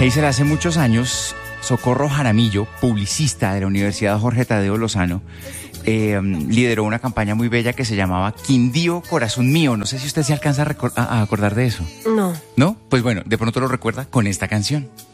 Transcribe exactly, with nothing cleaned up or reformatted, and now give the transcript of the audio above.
Hazel, hace muchos años, Socorro Jaramillo, publicista de la Universidad Jorge Tadeo Lozano, eh, lideró una campaña muy bella que se llamaba Quindío, Corazón Mío. No sé si usted se alcanza a, recor- a, a acordar de eso. No. ¿No? Pues bueno, de pronto lo recuerda con esta canción.